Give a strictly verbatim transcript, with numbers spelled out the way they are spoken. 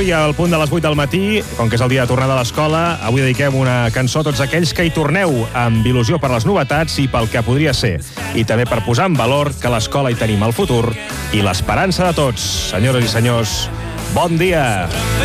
I al punt de les vuit del matí, com que és el dia de tornada a l'escola, avui dediquem una cançó a tots aquells que hi torneu amb il·lusió per les novetats i pel que podria ser. I també per posar en valor que a l'escola hi tenim el futur i l'esperança de tots. Senyores i senyors, bon dia!